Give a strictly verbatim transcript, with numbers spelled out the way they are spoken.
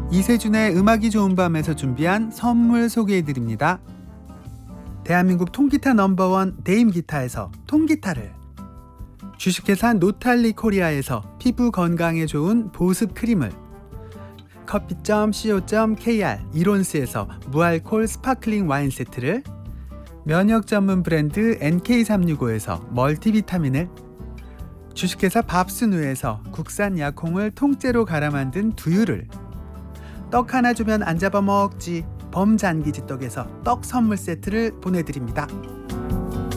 이세준의 음악이 좋은 밤에서 준비한 선물 소개해드립니다. 대한민국 통기타 넘버원 데임기타에서 통기타를, 주식회사 노탈리 코리아에서 피부 건강에 좋은 보습 크림을, 커피 점 씨오 점 케이알 이론스에서 무알콜 스파클링 와인 세트를, 면역 전문 브랜드 엔케이 삼육오에서 멀티비타민을, 주식회사 밥스누에서 국산 약콩을 통째로 갈아 만든 두유를, 떡 하나 주면 안 잡아먹지 범잔기지 떡에서 떡 선물 세트를 보내드립니다.